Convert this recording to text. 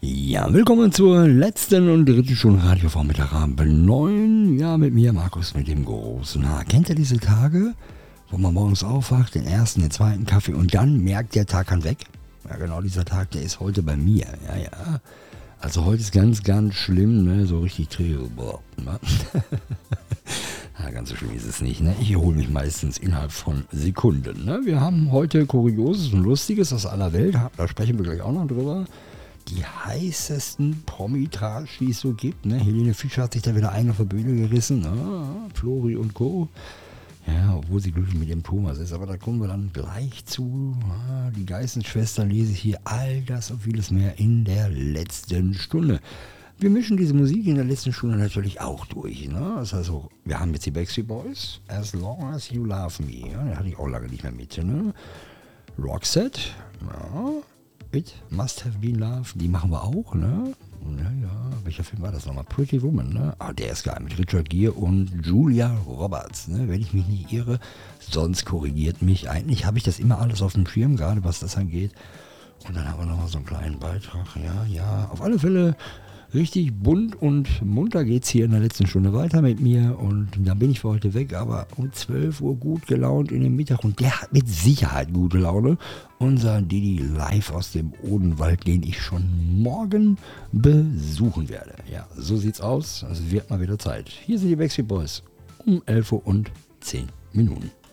Ja, willkommen zur letzten und dritten Stunde Radiovormittag Abend 9. Ja, mit mir, Markus, mit dem großen Haar. Kennt ihr diese Tage, wo man morgens aufwacht, den ersten, den zweiten Kaffee und dann merkt, der Tag kann weg? Ja, genau dieser Tag, der ist heute bei mir. Ja. Also heute ist ganz, ganz schlimm, ne? So richtig träge. Boah, ne? Ja, ganz so schlimm ist es nicht, ne? Ich erhole mich meistens innerhalb von Sekunden, ne? Wir haben heute Kurioses und Lustiges aus aller Welt, da sprechen wir gleich auch noch drüber. Die heißesten Promi-Trash, die es so gibt, ne? Helene Fischer hat sich da wieder einen auf der Bühne gerissen, Flori und Co. Ja, obwohl sie glücklich mit dem Thomas ist, aber da kommen wir dann gleich zu. Die Geißenschwestern lese ich hier, all das und vieles mehr in der letzten Stunde. Wir mischen diese Musik in der letzten Stunde natürlich auch durch. Ne? Das heißt, wir haben jetzt die Backstreet Boys, As Long As You Love Me. Ja, den hatte ich auch lange nicht mehr mit. Ne? Roxette, ja. It Must Have Been Love, die machen wir auch. Ne? Ja, welcher Film war das nochmal? Pretty Woman, ne? Der ist geil, mit Richard Gere und Julia Roberts, ne? Wenn ich mich nicht irre. Sonst korrigiert mich. Eigentlich habe ich das immer alles auf dem Schirm, gerade was das angeht. Und dann haben wir nochmal so einen kleinen Beitrag. Ja, auf alle Fälle richtig bunt und munter geht's hier in der letzten Stunde weiter mit mir. Und dann bin ich für heute weg, aber um 12 Uhr gut gelaunt in den Mittag. Und der hat mit Sicherheit gute Laune. Unser Didi live aus dem Odenwald, den ich schon morgen besuchen werde. Ja, so sieht's aus. Es wird mal wieder Zeit. Hier sind die Backstreet Boys um 11 Uhr und 10 Minuten.